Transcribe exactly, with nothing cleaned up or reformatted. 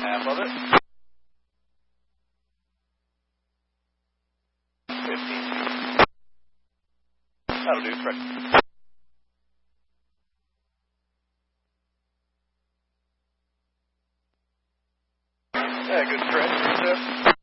Half of it. fifteen. That'll do, Fred. Yeah, good stretch. Good step.